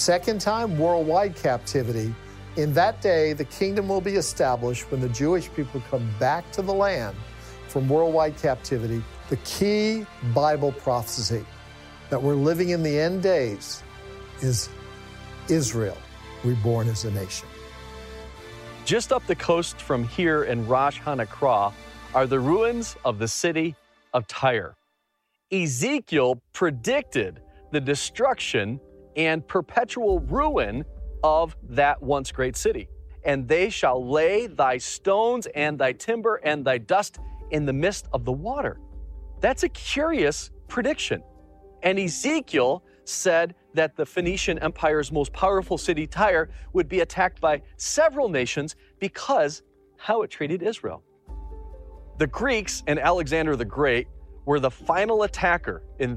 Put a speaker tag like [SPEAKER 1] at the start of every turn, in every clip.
[SPEAKER 1] Second time, worldwide captivity. In that day, the kingdom will be established when the Jewish people come back to the land from worldwide captivity. The key Bible prophecy that we're living in the end days is Israel reborn as a nation.
[SPEAKER 2] Just up the coast from here in Rosh Hanakra are the ruins of the city of Tyre. Ezekiel predicted the destruction and perpetual ruin of that once great city. And they shall lay thy stones and thy timber and thy dust in the midst of the water. That's a curious prediction. And Ezekiel said that the Phoenician Empire's most powerful city, Tyre, would be attacked by several nations because how it treated Israel. The Greeks and Alexander the Great were the final attacker in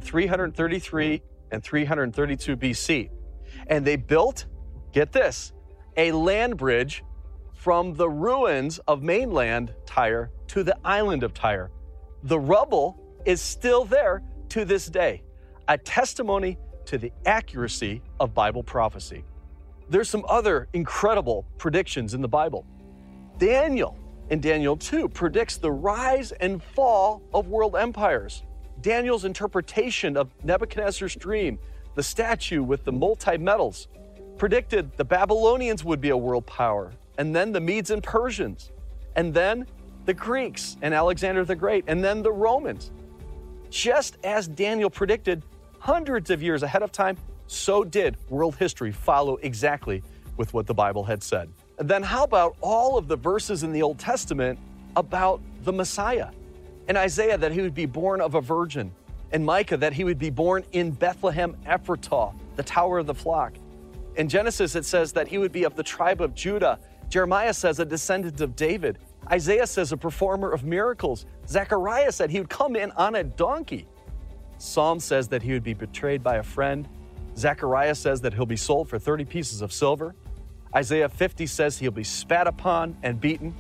[SPEAKER 2] 333 and 332 BC. And they built, get this, a land bridge from the ruins of mainland Tyre to the island of Tyre. The rubble is still there to this day, a testimony to the accuracy of Bible prophecy. There's some other incredible predictions in the Bible. Daniel, in Daniel 2, predicts the rise and fall of world empires. Daniel's interpretation of Nebuchadnezzar's dream, the statue with the multi-metals, predicted the Babylonians would be a world power, and then the Medes and Persians, and then the Greeks and Alexander the Great, and then the Romans. Just as Daniel predicted hundreds of years ahead of time, so did world history follow exactly with what the Bible had said. And then how about all of the verses in the Old Testament about the Messiah? In Isaiah, that he would be born of a virgin. In Micah, that he would be born in Bethlehem Ephratah, the tower of the flock. In Genesis, it says that he would be of the tribe of Judah. Jeremiah says a descendant of David. Isaiah says a performer of miracles. Zechariah said he would come in on a donkey. Psalm says that he would be betrayed by a friend. Zechariah says that he'll be sold for 30 pieces of silver. Isaiah 50 says he'll be spat upon and beaten.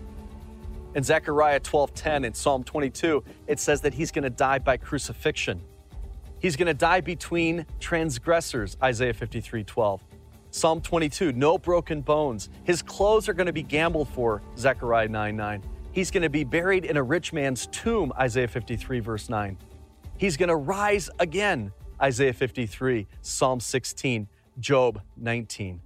[SPEAKER 2] In Zechariah 12:10 and Psalm 22, it says that he's going to die by crucifixion. He's going to die between transgressors, Isaiah 53:12. Psalm 22, no broken bones. His clothes are going to be gambled for, Zechariah 9:9. He's going to be buried in a rich man's tomb, Isaiah 53, verse 9. He's going to rise again, Isaiah 53, Psalm 16, Job 19.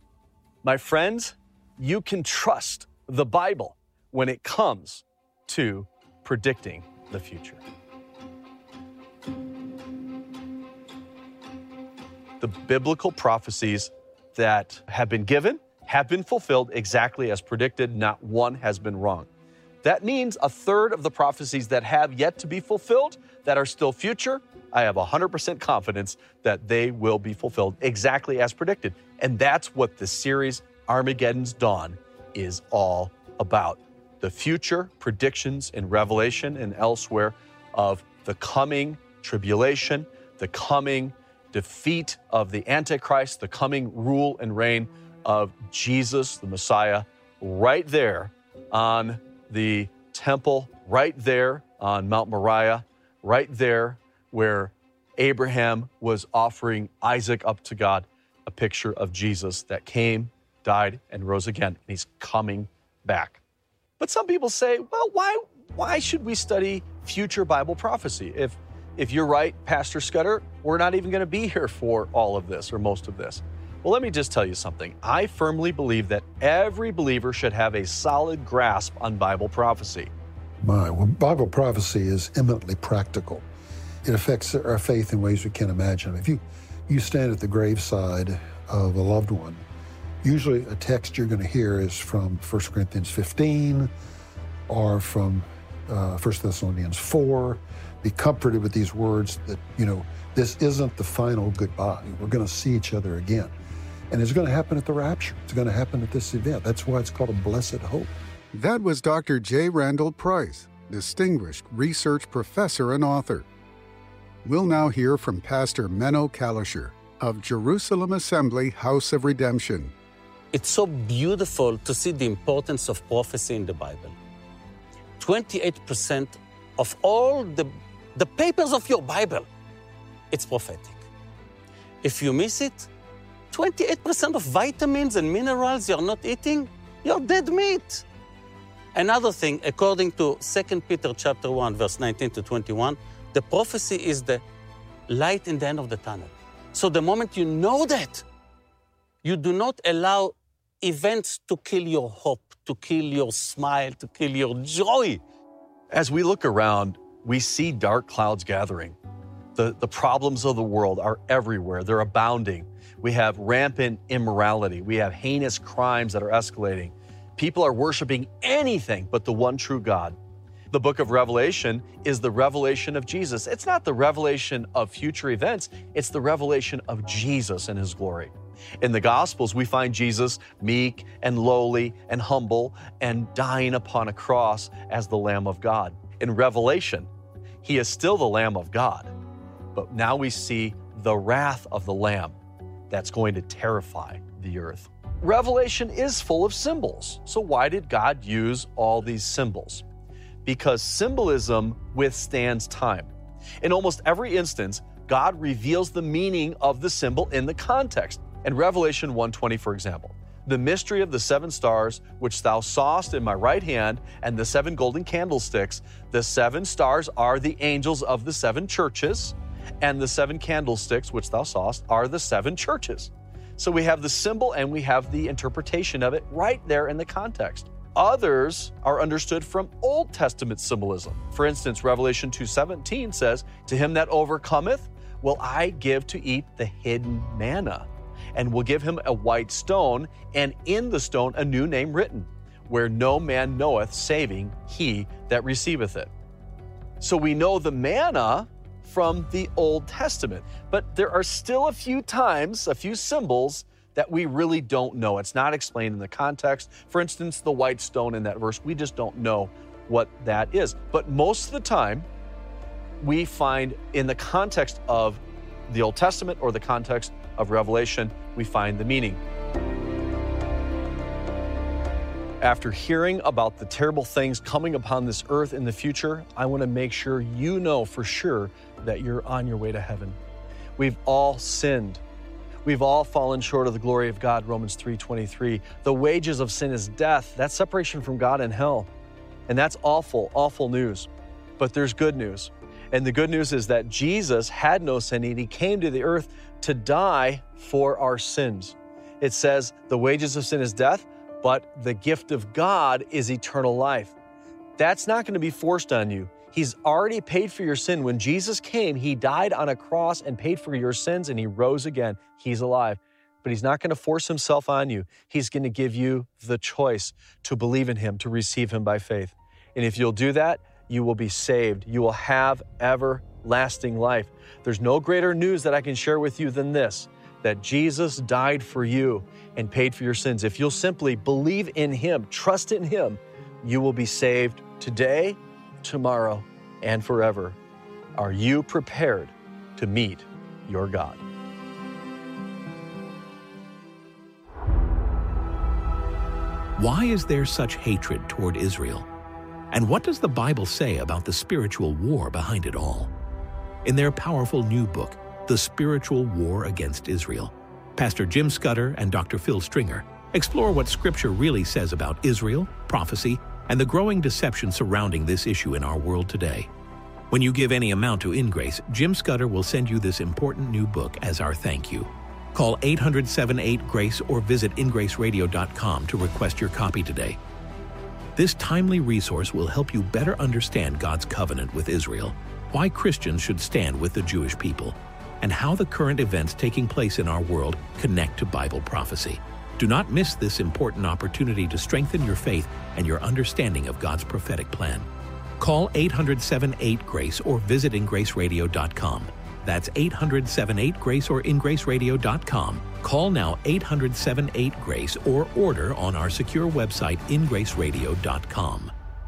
[SPEAKER 2] My friends, you can trust the Bible when it comes to predicting the future. The biblical prophecies that have been given have been fulfilled exactly as predicted. Not one has been wrong. That means a third of the prophecies that have yet to be fulfilled, that are still future, I have 100% confidence that they will be fulfilled exactly as predicted. And that's what the series Armageddon's Dawn is all about. The future predictions in Revelation and elsewhere of the coming tribulation, the coming defeat of the Antichrist, the coming rule and reign of Jesus, the Messiah, right there on the temple, right there on Mount Moriah, right there where Abraham was offering Isaac up to God, a picture of Jesus that came, died, and rose again. And he's coming back. But some people say, well, why should we study future Bible prophecy? If you're right, Pastor Scudder, we're not even going to be here for all of this or most of this. Well, let me just tell you something. I firmly believe that every believer should have a solid grasp on Bible prophecy.
[SPEAKER 3] Well, Bible prophecy is eminently practical. It affects our faith in ways we can't imagine. If you stand at the graveside of a loved one, usually a text you're going to hear is from 1 Corinthians 15 or from 1 Thessalonians 4. Be comforted with these words that, this isn't the final goodbye. We're going to see each other again. And it's going to happen at the rapture. It's going to happen at this event. That's why it's called a blessed hope.
[SPEAKER 4] That was Dr. J. Randall Price, distinguished research professor and author. We'll now hear from Pastor Menno Kalischer of Jerusalem Assembly House of Redemption.
[SPEAKER 5] It's so beautiful to see the importance of prophecy in the Bible. 28% of all the papers of your Bible, it's prophetic. If you miss it, 28% of vitamins and minerals you're not eating, you're dead meat. Another thing, according to 2 Peter chapter 1, verse 19 to 21, the prophecy is the light in the end of the tunnel. So the moment you know that, you do not allow events to kill your hope, to kill your smile, to kill your joy.
[SPEAKER 2] As we look around, we see dark clouds gathering. The problems of the world are everywhere. They're abounding. We have rampant immorality. We have heinous crimes that are escalating. People are worshiping anything but the one true God. The book of Revelation is the revelation of Jesus. It's not the revelation of future events. It's the revelation of Jesus and his glory. In the Gospels, we find Jesus meek and lowly and humble and dying upon a cross as the Lamb of God. In Revelation, he is still the Lamb of God, but now we see the wrath of the Lamb that's going to terrify the earth. Revelation is full of symbols. So why did God use all these symbols? Because symbolism withstands time. In almost every instance, God reveals the meaning of the symbol in the context. In Revelation 1:20, for example, the mystery of the 7 stars which thou sawest in my right hand and the 7 golden candlesticks, the 7 stars are the angels of the 7 churches, and the 7 candlesticks which thou sawest are the 7 churches. So we have the symbol and we have the interpretation of it right there in the context. Others are understood from Old Testament symbolism. For instance, Revelation 2:17 says, "To him that overcometh will I give to eat the hidden manna, and will give him a white stone, and in the stone a new name written, where no man knoweth, saving he that receiveth it." So we know the manna from the Old Testament, but there are still a few times, a few symbols that we really don't know. It's not explained in the context. For instance, the white stone in that verse, we just don't know what that is. But most of the time, we find in the context of the Old Testament or the context of Revelation, we find the meaning. After hearing about the terrible things coming upon this earth in the future, I want to make sure you know for sure that you're on your way to heaven. We've all sinned. We've all fallen short of the glory of God, Romans 3:23. The wages of sin is death. That's separation from God and hell. And that's awful, awful news. But there's good news. And the good news is that Jesus had no sin, and he came to the earth to die for our sins. It says the wages of sin is death, but the gift of God is eternal life. That's not going to be forced on you. He's already paid for your sin. When Jesus came, he died on a cross and paid for your sins, and he rose again. He's alive. But he's not going to force himself on you. He's going to give you the choice to believe in him, to receive him by faith. And if you'll do that, you will be saved. You will have everlasting life. There's no greater news that I can share with you than this, that Jesus died for you and paid for your sins. If you'll simply believe in him, trust in him, you will be saved today, tomorrow, and forever. Are you prepared to meet your God?
[SPEAKER 6] Why is there such hatred toward Israel? And what does the Bible say about the spiritual war behind it all? In their powerful new book, The Spiritual War Against Israel, Pastor Jim Scudder and Dr. Phil Stringer explore what Scripture really says about Israel, prophecy, and the growing deception surrounding this issue in our world today. When you give any amount to InGrace, Jim Scudder will send you this important new book as our thank you. Call 800-78-GRACE or visit ingraceradio.com to request your copy today. This timely resource will help you better understand God's covenant with Israel, why Christians should stand with the Jewish people, and how the current events taking place in our world connect to Bible prophecy. Do not miss this important opportunity to strengthen your faith and your understanding of God's prophetic plan. Call 800-78-GRACE or visit ingraceradio.com. That's 800-78-GRACE or ingraceradio.com. Call now 800-78-GRACE or order on our secure website ingraceradio.com.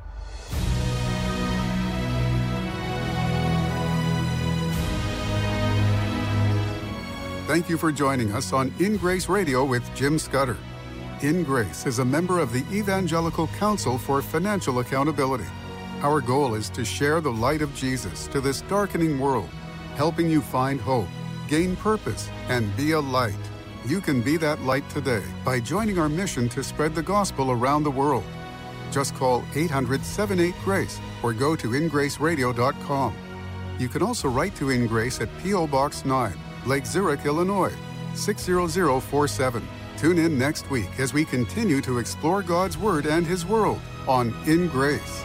[SPEAKER 4] Thank you for joining us on In Grace Radio with Jim Scudder. In Grace is a member of the Evangelical Council for Financial Accountability. Our goal is to share the light of Jesus to this darkening world, helping you find hope, gain purpose, and be a light. You can be that light today by joining our mission to spread the gospel around the world. Just call 800-78-GRACE or go to ingraceradio.com. You can also write to In Grace at P.O. Box 9, Lake Zurich, Illinois, 60047. Tune in next week as we continue to explore God's Word and His world on In Grace.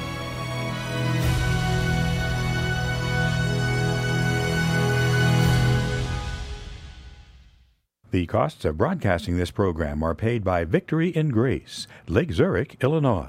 [SPEAKER 7] The costs of broadcasting this program are paid by Victory in Grace, Lake Zurich, Illinois.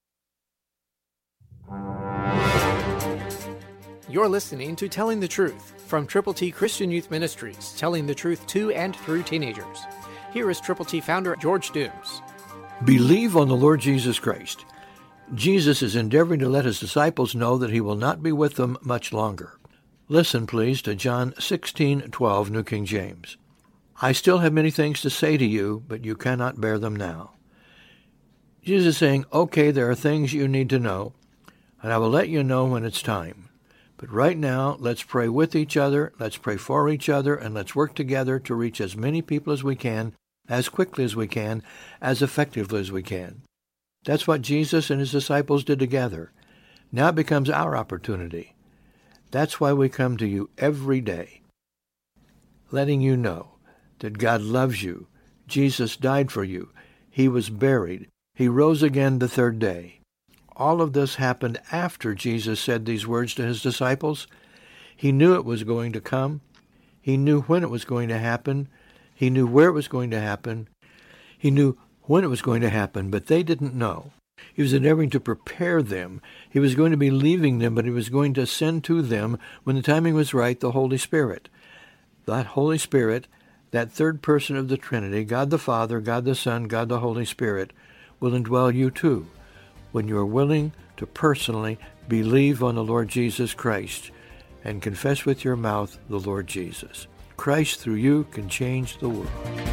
[SPEAKER 8] You're listening to Telling the Truth from Triple T Christian Youth Ministries, telling the truth to and through teenagers. Here is Triple T founder George Dooms.
[SPEAKER 9] Believe on the Lord Jesus Christ. Jesus is endeavoring to let his disciples know that he will not be with them much longer. Listen, please, to John 16:12, New King James. I still have many things to say to you, but you cannot bear them now. Jesus is saying, okay, there are things you need to know, and I will let you know when it's time. But right now, let's pray with each other, let's pray for each other, and let's work together to reach as many people as we can, as quickly as we can, as effectively as we can. That's what Jesus and his disciples did together. Now it becomes our opportunity. That's why we come to you every day, letting you know that God loves you. Jesus died for you. He was buried. He rose again the third day. All of this happened after Jesus said these words to his disciples. He knew it was going to come. He knew when it was going to happen. He knew where it was going to happen. He knew when it was going to happen, but they didn't know. He was endeavoring to prepare them. He was going to be leaving them, but he was going to send to them, when the timing was right, the Holy Spirit. That Holy Spirit, that third person of the Trinity, God the Father, God the Son, God the Holy Spirit, will indwell you too, when you are willing to personally believe on the Lord Jesus Christ and confess with your mouth the Lord Jesus. Christ through you can change the world.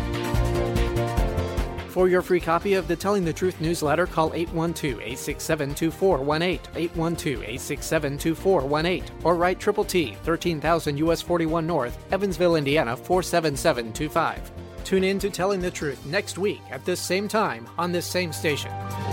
[SPEAKER 8] For your free copy of the Telling the Truth newsletter, call 812-867-2418, 812-867-2418, or write Triple T, 13,000 U.S. 41 North, Evansville, Indiana, 47725. Tune in to Telling the Truth next week at this same time on this same station.